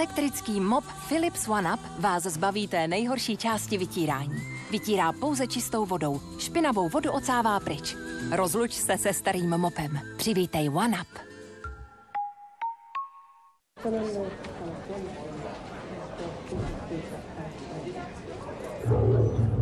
Elektrický mop Philips OneUp vás zbaví té nejhorší části vytírání. Vytírá pouze čistou vodou. Špinavou vodu ocává pryč. Rozluč se se starým mopem. Přivítej OneUp.